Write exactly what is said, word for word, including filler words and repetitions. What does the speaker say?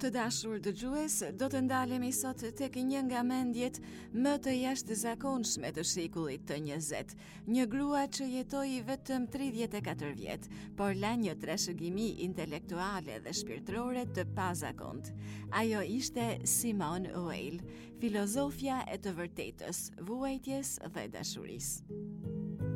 Të dashur dëgjues, do të ndalemi sot tek një nga mendjet më të jashtëzakonshme të shekullit të njëzet, një grua që jetoi vetëm tridhjetë e katër vjet, por la një trashëgimi intelektuale dhe shpirtërore të pazakont. Ajo ishte Simone Weil, filozofja e të vërtetës, vuajtjes dhe dashurisë.